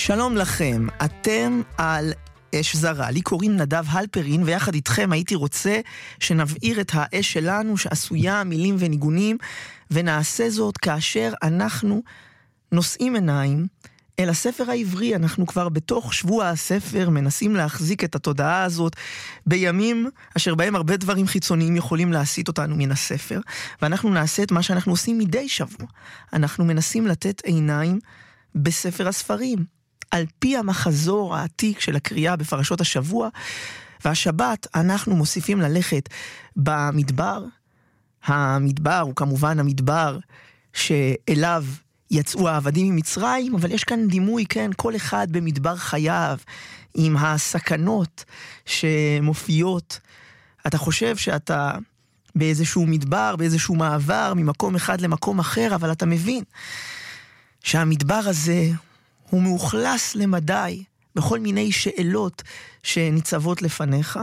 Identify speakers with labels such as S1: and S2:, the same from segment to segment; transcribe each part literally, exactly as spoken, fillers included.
S1: שלום לכם, אתם על אש זרה. לי קוראים נדב הלפרין, ויחד איתכם הייתי רוצה שנבעיר את האש שלנו שעשויה מילים וניגונים, ונעשה זאת כאשר אנחנו נושאים עיניים אל הספר העברי. אנחנו כבר בתוך שבוע הספר מנסים להחזיק את התודעה הזאת בימים אשר בהם הרבה דברים חיצוניים יכולים להסיט אותנו מן הספר, ואנחנו נעשה את מה שאנחנו עושים מדי שבוע. אנחנו מנסים לתת עיניים בספר הספרים, על פי המחזור העתיק של הקריאה בפרשות השבוע, והשבת אנחנו מוסיפים ללכת במדבר. המדבר הוא כמובן המדבר שאליו יצאו העבדים ממצרים, אבל יש כאן דימוי, כן, כל אחד במדבר חייו, עם הסכנות שמופיעות. אתה חושב שאתה באיזשהו מדבר, באיזשהו מעבר, ממקום אחד למקום אחר, אבל אתה מבין שהמדבר הזה הוא מאוכלס למדי בכל מיני שאלות שניצבות לפניך,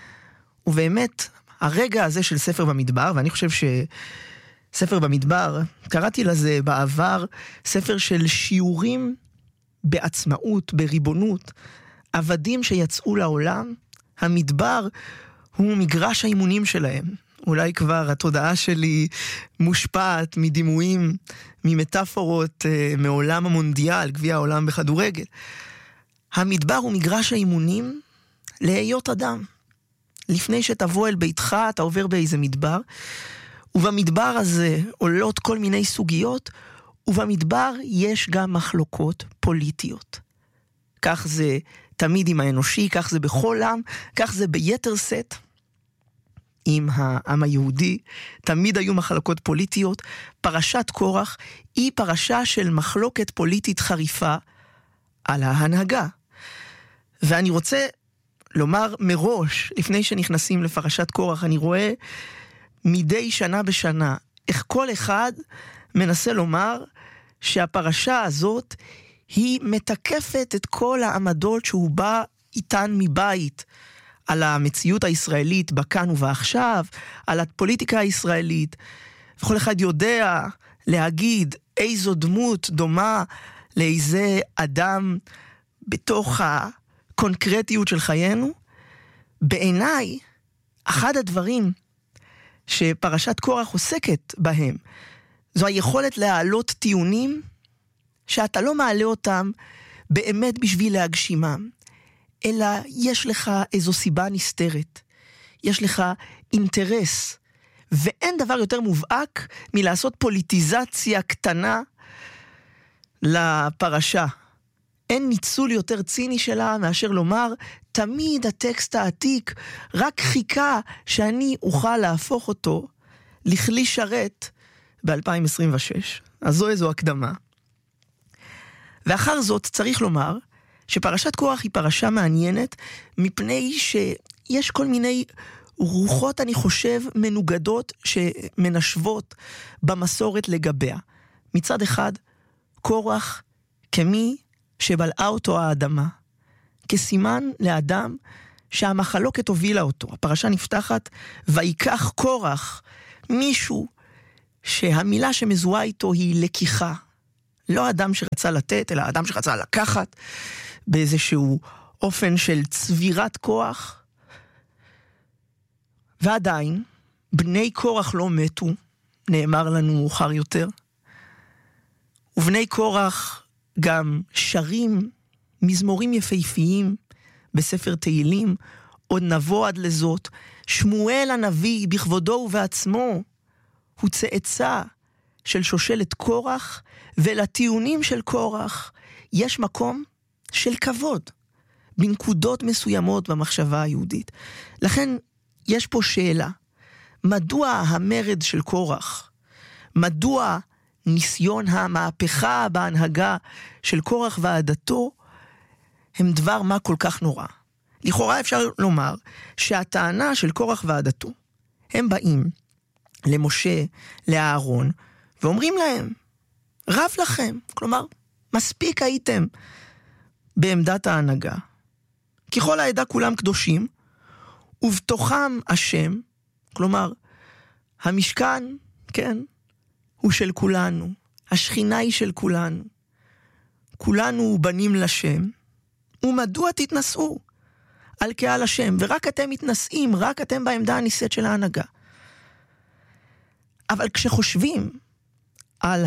S1: ובאמת הרגע הזה של ספר במדבר, ואני חושב שספר במדבר, קראתי לזה בעבר ספר של שיעורים בעצמאות, בריבונות, עבדים שיצאו לעולם. המדבר הוא מגרש האימונים שלהם. אולי כבר התודעה שלי מושפעת מדימויים, ממטאפורות אה, מעולם המונדיאל, גביע העולם בכדורגל. המדבר הוא מגרש האימונים להיות אדם. לפני שתבוא אל ביתך, אתה עובר באיזה מדבר, ובמדבר הזה עולות כל מיני סוגיות, ובמדבר יש גם מחלוקות פוליטיות. כך זה תמיד עם האנושי, כך זה בכל עם, כך זה ביתר סט עם העם היהודי. תמיד היו מחלוקות פוליטיות. פרשת קורח היא פרשה של מחלוקת פוליטית חריפה על ההנהגה. ואני רוצה לומר מראש, לפני שנכנסים לפרשת קורח, אני רואה מדי שנה בשנה איך כל אחד מנסה לומר שהפרשה הזאת היא מתקפת את כל העמדות שהוא בא איתן מבית, על המציאות הישראלית בכאן ובעכשיו, על הפוליטיקה הישראלית, וכל אחד יודע להגיד איזו דמות דומה לאיזה אדם בתוך הקונקרטיות של חיינו. בעיניי, אחד הדברים שפרשת קורח עוסקת בהם, זו היכולת להעלות טיעונים שאתה לא מעלה אותם באמת בשביל להגשימם, אלא יש לך איזו סיבה נסתרת, יש לך אינטרס, ואין דבר יותר מובהק מלעשות פוליטיזציה קטנה לפרשה. אין ניצול יותר ציני שלה מאשר לומר, תמיד הטקסט העתיק רק חיכה שאני אוכל להפוך אותו לכלי שרת ב-אלפיים עשרים ושש. אז זו איזו הקדמה. ואחר זאת צריך לומר, שפרשת קורח היא פרשה מעניינת, מפני שיש כל מיני רוחות, אני חושב, מנוגדות שמנשבות במסורת לגביה. מצד אחד, קורח כמי שבלעה אותו האדמה, כסימן לאדם שהמחלוקת הובילה אותו. הפרשה נפתחת, ויקח קורח, מישהו שהמילה שמזוהה איתו היא לקיחה. לא אדם שרצה לתת, אלא אדם שרצה לקחת, באיזשהו אופן של צבירת כוח. ועדיין, בני קורח לא מתו, נאמר לנו מאוחר יותר, ובני קורח גם שרים מזמורים יפהפיים בספר תהילים, עוד נבוא עד לזאת. שמואל הנביא בכבודו ובעצמו הוא צאצא של שושלת קורח, ולטיעונים של קורח יש מקום של כבוד בנקודות מסוימות במחשבה היהודית. לכן יש פה שאלה, מדוע המרד של קורח, מדוע ניסיון המהפכה בהנהגה של קורח ועדתו הם דבר מה כל כך נורא? לכאורה אפשר לומר שהטענה של קורח ועדתו, הם באים למשה, לאהרון, ואומרים להם, רב לכם, כלומר, מספיק הייתם בעמדת ההנהגה. ככל העדה כולם קדושים, ובתוכם השם, כלומר, המשכן, כן, הוא של כולנו, השכינה היא של כולנו. כולנו בנים לשם, ומדוע תתנסו על קהל השם, ורק אתם מתנסים, רק אתם בעמדה הניסית של ההנהגה. אבל כשחושבים על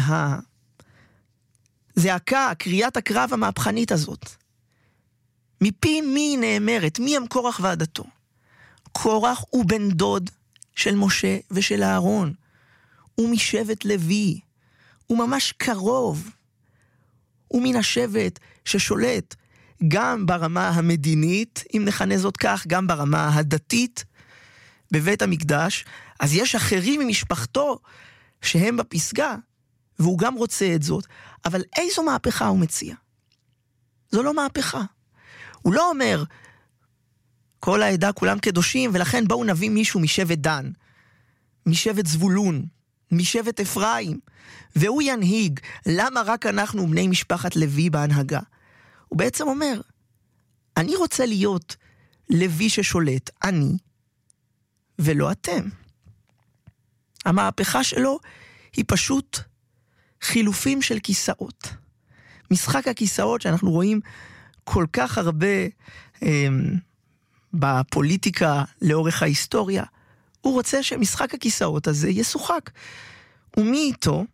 S1: הזעקה, קריאת הקרב המהפכנית הזאת, מפי מי נאמרת, מי הם קורח ועדתו? קורח הוא בן דוד של משה ושל אהרון, הוא משבט לוי, הוא ממש קרוב, הוא מן השבט ששולט גם ברמה המדינית, אם נכנה זאת כך, גם ברמה הדתית בבית המקדש. אז יש אחרים ממשפחתו שהם בפסגה, והוא גם רוצה את זאת, אבל איזו מהפכה הוא מציע? זו לא מהפכה. הוא לא אומר, כל העדה כולם קדושים, ולכן בואו נביא מישהו משבט דן, משבט זבולון, משבט אפרים, והוא ינהיג. למה רק אנחנו בני משפחת לוי בהנהגה? הוא בעצם אומר, אני רוצה להיות לוי ששולט, אני, ולא אתם. המהפכה שלו היא פשוט חילופים של כיסאות. משחק הכיסאות שאנחנו רואים כל כך הרבה אה, בפוליטיקה לאורך ההיסטוריה, הוא רוצה שמשחק הכיסאות הזה ישוחק. ומי איתו?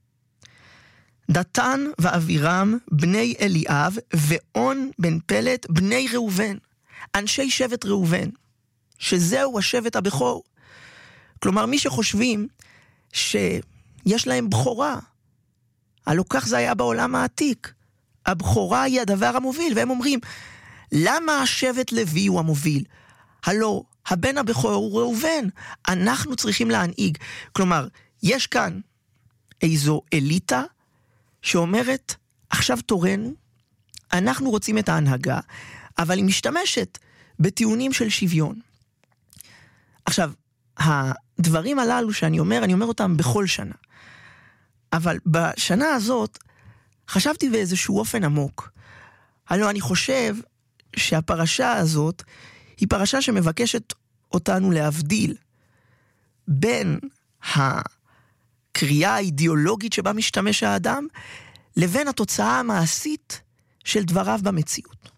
S1: דתן ואבירם בני אליאב ואון בן פלט בני ראובן, אנשי שבט ראובן, שזהו השבט הבכור. כלומר, מי שחושבים שיש להם בחורה, הלא כך זה היה בעולם העתיק, הבחורה היא הדבר המוביל, והם אומרים, למה השבט לוי הוא המוביל? הלא, הבן הבכור הוא ראובן, אנחנו צריכים להנהיג. כלומר, יש כאן איזו אליטה שאומרת, עכשיו תורנו, אנחנו רוצים את ההנהגה, אבל היא משתמשת בטיעונים של שוויון. עכשיו, הדברים הללו שאני אומר, אני אומר אותם בכל שנה. אבל בשנה הזאת, חשבתי באיזשהו אופן עמוק. הלוא אני חושב שהפרשה הזאת, היא פרשה שמבקשת אותנו להבדיל בין הקריאה האידיאולוגית שבה משתמש האדם, לבין התוצאה המעשית של דבריו במציאות.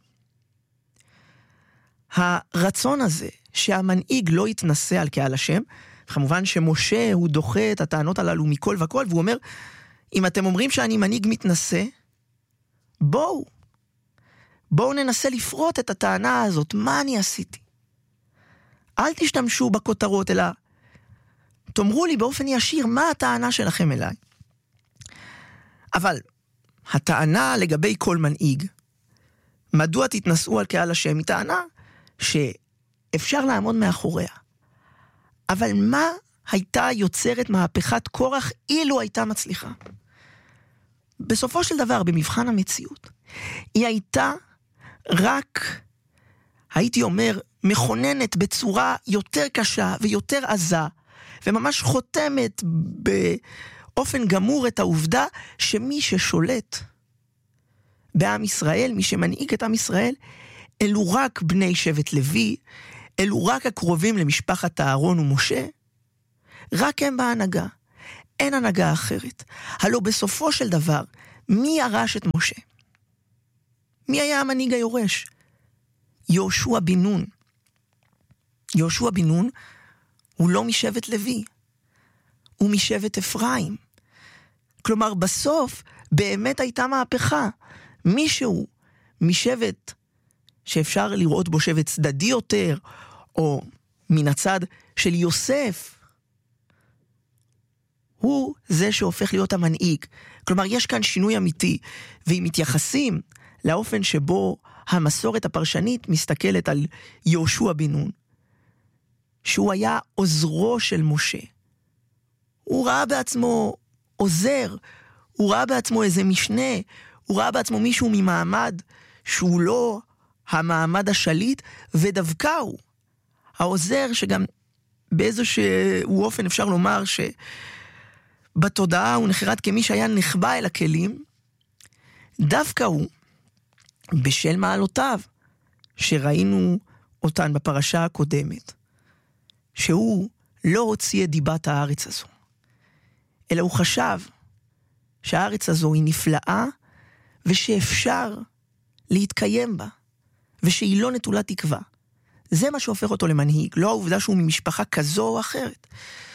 S1: הרצון הזה שהמנהיג לא יתנסה על קהל השם, כמובן שמשה הוא דוחה את הטענות הללו מכל וכל, והוא אומר, אם אתם אומרים שאני מנהיג מתנסה, בואו, בואו ננסה לפרוט את הטענה הזאת, מה אני עשיתי? אל תשתמשו בכותרות, אלא תאמרו לי באופן ישיר, מה הטענה שלכם אליי? אבל הטענה לגבי כל מנהיג, מדוע תתנסו על קהל השם, היא טענה שאפשר לעמוד מאחוריה. אבל מה הייתה יוצרת מהפכת קורח אילו הייתה מצליחה? בסופו של דבר, במבחן המציאות, היא הייתה רק, הייתי אומר, מכוננת בצורה יותר קשה ויותר עזה, וממש חותמת באופן גמור את העובדה שמי ששולט בעם ישראל, מי שמנהיג את עם ישראל, אלו רק בני שבט לוי, אלו רק הקרובים למשפחת אהרון ומשה, רק הם בהנהגה, אין הנהגה אחרת. הלא בסופו של דבר, מי ירש את משה? מי היה המנהיג היורש? יהושע בן נון. יהושע בן נון הוא לא משבט לוי, הוא משבט אפרים. כלומר, בסוף באמת הייתה מהפכה. מישהו משבט שאפשר לראות בו שבט צדדי יותר, או מן הצד של יוסף, הוא זה שהופך להיות המנהיג. כלומר, יש כאן שינוי אמיתי, ואם מתייחסים לאופן שבו המסורת הפרשנית מסתכלת על יהושע בן נון, שהוא היה עוזרו של משה. הוא ראה בעצמו עוזר, הוא ראה בעצמו איזה משנה, הוא ראה בעצמו מישהו ממעמד שהוא לא המעמד השליט, ודווקא הוא העוזר שגם באיזשהו אופן אפשר לומר שבתודעה הוא נחרד כמי שהיה נחבא אל הכלים, דווקא הוא בשל מעלותיו שראינו אותן בפרשה הקודמת, שהוא לא הוציא את דיבת הארץ הזו, אלא הוא חשב שהארץ הזו היא נפלאה, ושאפשר להתקיים בה, ושהיא לא נטולת תקווה. זה מה שהופך אותו למנהיג, לא העובדה שהוא ממשפחה כזו או אחרת.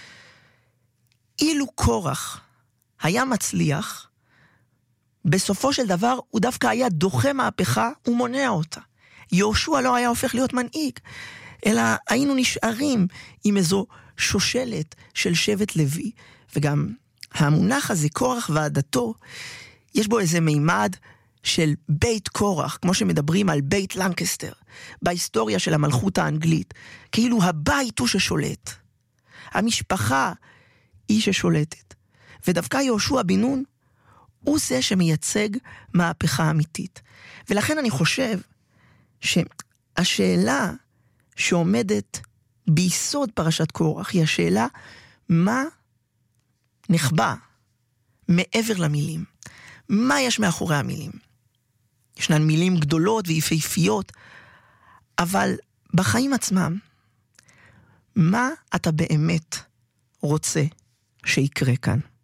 S1: אילו קורח היה מצליח, בסופו של דבר הוא דווקא היה דוחה מהפכה ומונע אותה. יהושע לא היה הופך להיות מנהיג, אלא היינו נשארים עם איזו שושלת של שבט לוי, וגם המונח הזה, קורח ועדתו, יש בו איזה מימד של בית קורח, כמו שמדברים על בית לנקסטר, בהיסטוריה של המלכות האנגלית, כאילו הבית הוא ששולט. המשפחה היא ששולטת. ודווקא יהושע בן נון הוא זה שמייצג מהפכה אמיתית. ולכן אני חושב שהשאלה שעומדת ביסוד פרשת קורח היא השאלה מה נחבא מעבר למילים. מה יש מאחורי המילים? ישנן מילים גדולות ויפהפיות, אבל בחיים עצמם, מה אתה באמת רוצה שיקרה כאן?